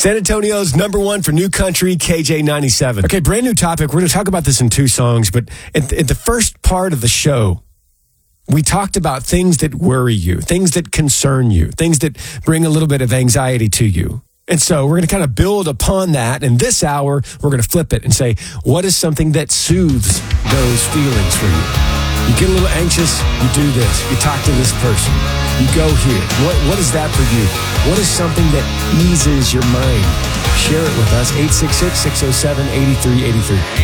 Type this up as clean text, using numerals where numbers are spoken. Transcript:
San Antonio's number one for new country, KJ97. Okay, brand new topic. We're going to talk about this in two songs, but at the first part of the show, we talked about things that worry you, things that concern you, things that bring a little bit of anxiety to you. And so we're going to kind of build upon that. And this hour, we're going to flip it and say, what is something that soothes those feelings for you? You get a little anxious, you do this. You talk to this person. You go here. What is that for you? What is something that eases your mind? Share it with us, 866-607-8383.